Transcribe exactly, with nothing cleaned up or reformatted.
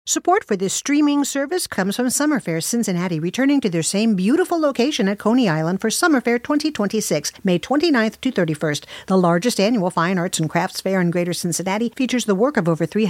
Support for this streaming service comes from Summerfair Cincinnati, returning to their same beautiful location at Coney Island for Summerfair twenty twenty-six, May twenty-ninth to thirty-first. The largest annual fine arts and crafts fair in Greater Cincinnati features the work of over three hundred